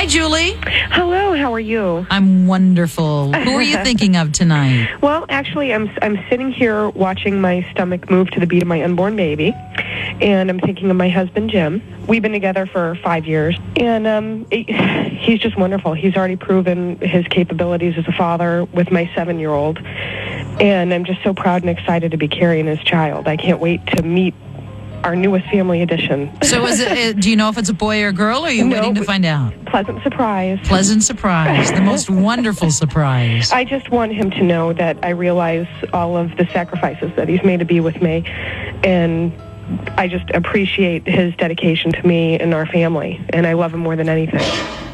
Hi, Julie. Hello, how are you? I'm wonderful. Who are you thinking of tonight? Well, actually, I'm sitting here watching my stomach move to the beat of my unborn baby, and I'm thinking of my husband, Jim. We've been together for 5 years, and he's just wonderful. He's already proven his capabilities as a father with my 7-year-old, and I'm just so proud and excited to be carrying his child. I can't wait to meet our newest family addition. So do you know if it's a boy or a girl, or are you waiting to find out? Pleasant surprise. Pleasant surprise. The most wonderful surprise. I just want him to know that I realize all of the sacrifices that he's made to be with me, and I just appreciate his dedication to me and our family, and I love him more than anything.